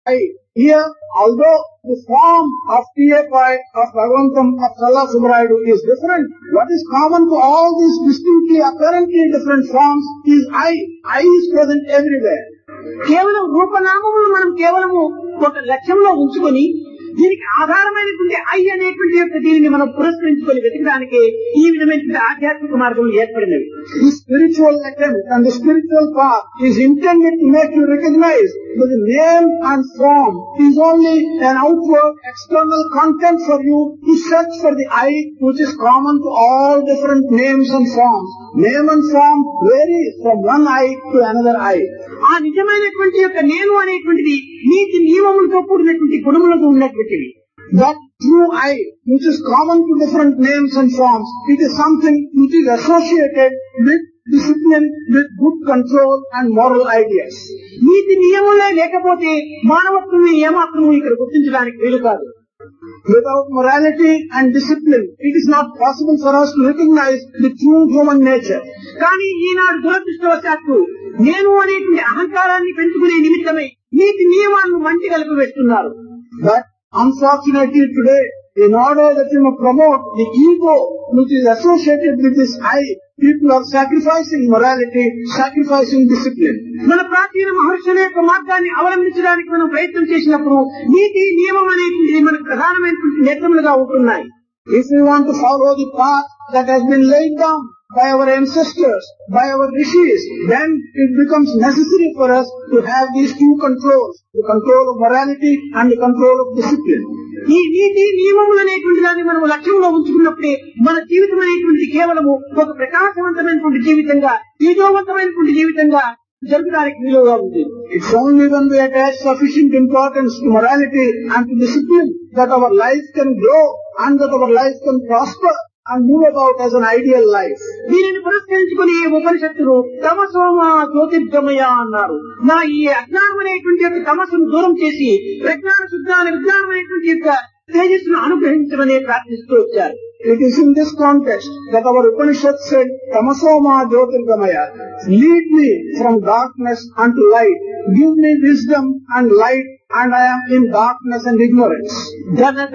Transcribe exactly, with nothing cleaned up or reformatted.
I. Here, although the form of T F I, of Bhagavatam, of Salla Subrayadu is different, what is common to all these distinctly, apparently different forms is I. I is present everywhere. కేవలం రూపనామములు మనం కేవలము ఒక లక్ష్యంలో ఉంచుకొని దీనికి ఆధారమైనటువంటి I అనేటువంటి యొక్క దీనిని మనం పురస్కరించుకొని వెతకడానికి ఈ విధమైనటువంటి ఆధ్యాత్మిక మార్గం ఏర్పడినవి. The spiritual attempt and the spiritual path is intended to make you recognize that the name and form is only an outward external content for you to search for the I which is common to all different names and forms. Name and form varies from one I to another I. ఆ నిజమైనటువంటి యొక్క నేను అనేటువంటిది నీతి నియమములతో కూడినటువంటి గుణములతో ఉన్నటువంటివి. That true I, which is common to different names and forms, it is something which is associated with discipline, with good control and moral ideas. నీతి నియములే లేకపోతే మానవత్వం ఏమాత్రము ఇక్కడ గుర్తించడానికి వీలు కాదు. Without morality and discipline, it is not possible for us to recognize the true human nature. కానీ ఈనాడు దురదృష్టవశాత్తు నేను అనేటువంటి అహంకారాన్ని పెంచుకునే నిమిత్తమై నీతి నియమాలను మంచి కలిపి వేస్తున్నారు. But unfortunately today, in order that you may promote the ego which is associated with this I, people are sacrificing morality, sacrificing discipline. మన ప్రాచీన మహర్షుల యొక్క మార్గాన్ని అవలంబించడానికి మనం ప్రయత్నం చేసినప్పుడు నీతి నియమం అనేటువంటి మనకు ప్రధానమైనటువంటి నేత్రములుగా ఉంటున్నాయి. If we want to follow the path that has been laid down by our ancestors, by our rishis, then it becomes necessary for us to have these two controls, the control of morality and the control of discipline. ఈ నీతి నియమములు అనేటువంటి దాన్ని మనం లక్ష్యంలో ఉంచుకున్నప్పుడే మన జీవితం అనేటువంటి కేవలము ఒక ప్రకాశవంతమైనటువంటి జీవితంగా, తేజోవంతమైనటువంటి జీవితంగా జరగడానికి వీలుగా ఉంది. It's only when we attach sufficient importance to morality and to discipline that our life can grow and that our life can prosper and move about as an ideal life. దీనిని పురస్కరించుకుని ఉపనిషత్తులు తమసోమ జ్యోతిర్గమయ అన్నారు. నా ఈ అజ్ఞానం అనేటువంటి యొక్క తమస్సును దూరం చేసి ప్రజ్ఞాన శుద్ధాన విజ్ఞానం అనేటువంటి యొక్క తేజస్సును అనుగ్రహించమని ప్రార్థిస్తూ వచ్చారు. It is in this context that our Upanishad said, Tamasoma Jyotirgamaya, lead me from darkness unto light, give me wisdom and light, and I am in darkness and ignorance.